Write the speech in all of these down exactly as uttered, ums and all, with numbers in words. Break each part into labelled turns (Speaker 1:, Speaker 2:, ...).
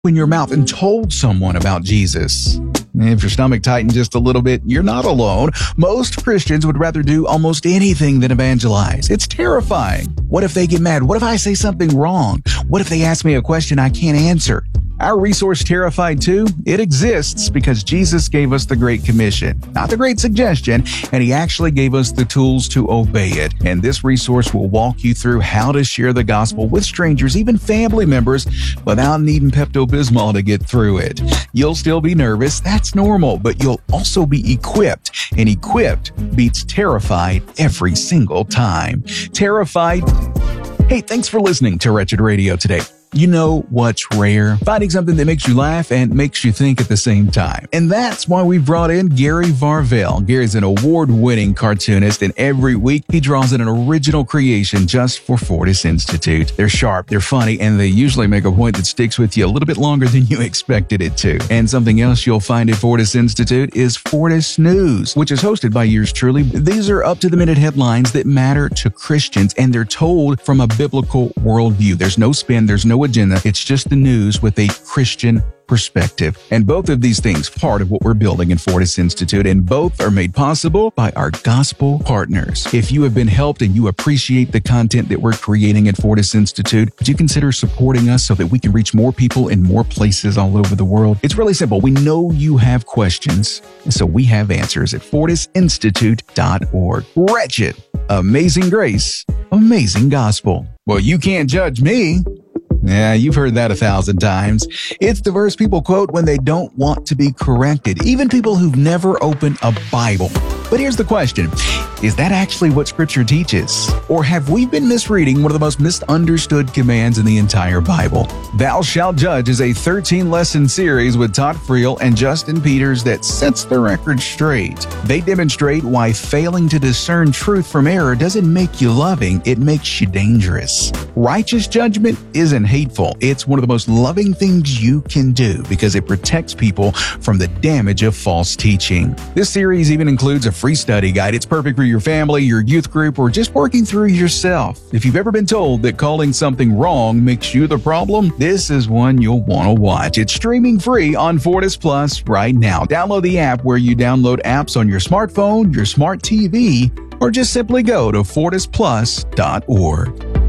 Speaker 1: in your mouth and told someone about Jesus. If your stomach tightened just a little bit, you're not alone. Most Christians would rather do almost anything than evangelize. It's terrifying. What if they get mad? What if I say something wrong? What if they ask me a question I can't answer? Our resource, Terrified two, it exists because Jesus gave us the Great Commission, not the Great Suggestion, and he actually gave us the tools to obey it. And this resource will walk you through how to share the gospel with strangers, even family members, without needing Pepto-Bismol to get through it. You'll still be nervous, that's normal, but you'll also be equipped, and equipped beats terrified every single time. Terrified. Hey, thanks for listening to Wretched Radio today. You know what's rare? Finding something that makes you laugh and makes you think at the same time. And that's why we brought in Gary Varvel. Gary's an award-winning cartoonist, and every week he draws in an original creation just for Fortis Institute. They're sharp, they're funny, and they usually make a point that sticks with you a little bit longer than you expected it to. And something else you'll find at Fortis Institute is Fortis News, which is hosted by yours truly. These are up-to-the-minute headlines that matter to Christians, and they're told from a biblical worldview. There's no spin, there's no agenda. It's just the news with a Christian perspective. And both of these things, part of what we're building in Fortis Institute, and both are made possible by our gospel partners. If you have been helped and you appreciate the content that we're creating at Fortis Institute, would you consider supporting us so that we can reach more people in more places all over the world? It's really simple. We know you have questions, and so we have answers at fortis institute dot org. Wretched, amazing grace, amazing gospel. Well, you can't judge me. Yeah, you've heard that a thousand times. It's the verse people quote when they don't want to be corrected, even people who've never opened a Bible. But here's the question. Is that actually what Scripture teaches? Or have we been misreading one of the most misunderstood commands in the entire Bible? Thou Shalt Judge is a thirteen-lesson series with Todd Friel and Justin Peters that sets the record straight. They demonstrate why failing to discern truth from error doesn't make you loving, it makes you dangerous. Righteous judgment isn't hateful. It's one of the most loving things you can do because it protects people from the damage of false teaching. This series even includes a free study guide. It's perfect for your family, your youth group, or just working through yourself. If you've ever been told that calling something wrong makes you the problem, this is one you'll want to watch. It's streaming free on Fortis Plus right now. Download the app where you download apps on your smartphone, your smart T V, or just simply go to fortis plus dot org.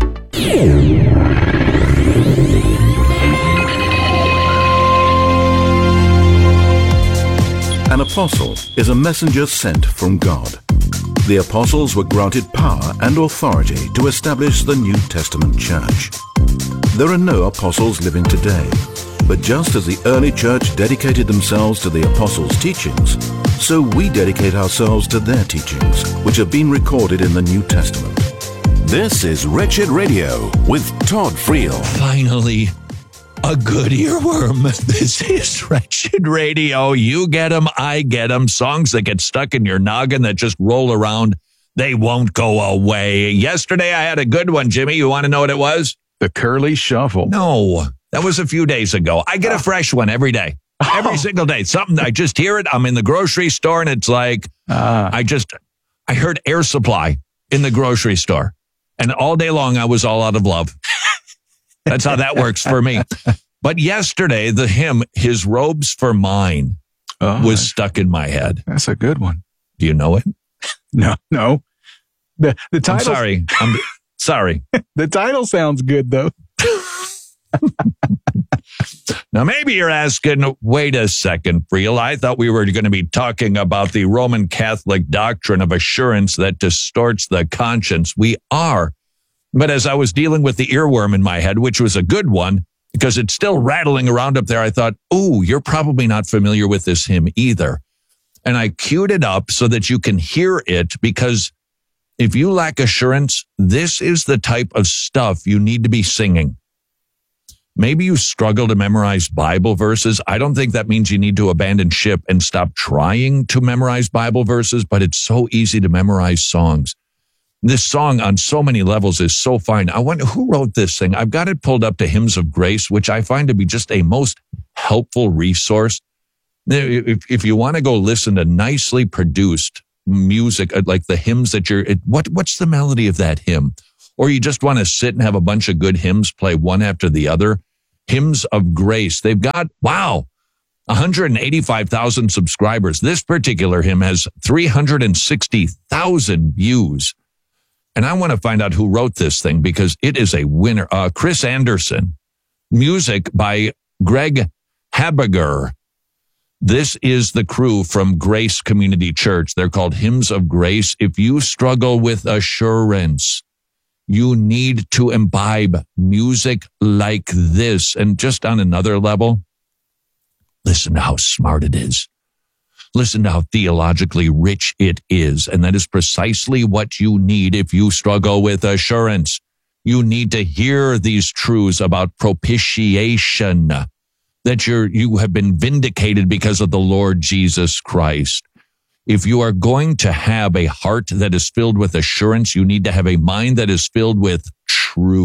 Speaker 2: An apostle is a messenger sent from God. The apostles were granted power and authority to establish the New Testament church. There are no apostles living today, but just as the early church dedicated themselves to the apostles' teachings, so we dedicate ourselves to their teachings, which have been recorded in the New Testament. This is Wretched Radio with Todd Friel.
Speaker 3: Finally, a good earworm. This is Wretched Radio. You get them, I get them. Songs that get stuck in your noggin that just roll around. They won't go away. Yesterday, I had a good one, Jimmy. You want to know what it was?
Speaker 1: The Curly Shuffle.
Speaker 3: No, that was a few days ago. I get a fresh one every day. Every single day. Something, I just hear it. I'm in the grocery store, and it's like, uh, I just, I heard Air Supply in the grocery store. And all day long, I was all out of love. That's how that works for me. But yesterday, the hymn, His Robes for Mine, oh, was stuck in my head.
Speaker 1: That's a good one.
Speaker 3: Do you know it?
Speaker 1: No, no. The the title.
Speaker 3: I'm sorry. I'm sorry.
Speaker 1: The title sounds good, though.
Speaker 3: Now, maybe you're asking, wait a second, Friel. I thought we were going to be talking about the Roman Catholic doctrine of assurance that distorts the conscience. We are. But as I was dealing with the earworm in my head, which was a good one, because it's still rattling around up there, I thought, oh, you're probably not familiar with this hymn either. And I queued it up so that you can hear it, because if you lack assurance, this is the type of stuff you need to be singing. Maybe you struggle to memorize Bible verses. I don't think that means you need to abandon ship and stop trying to memorize Bible verses, but it's so easy to memorize songs. This song on so many levels is so fine. I wonder who wrote this thing. I've got it pulled up to Hymns of Grace, which I find to be just a most helpful resource. If, if you want to go listen to nicely produced music, like the hymns that you're, what what's the melody of that hymn? Or you just want to sit and have a bunch of good hymns play one after the other. Hymns of Grace. They've got, wow, one hundred eighty-five thousand subscribers. This particular hymn has three hundred sixty thousand views. And I want to find out who wrote this thing because it is a winner. Uh, Chris Anderson. Music by Greg Habiger. This is the crew from Grace Community Church. They're called Hymns of Grace. If you struggle with assurance, you need to imbibe music like this. And just on another level, listen to how smart it is. Listen to how theologically rich it is. And that is precisely what you need if you struggle with assurance. You need to hear these truths about propitiation, that you're, you have been vindicated because of the Lord Jesus Christ. If you are going to have a heart that is filled with assurance, you need to have a mind that is filled with truth.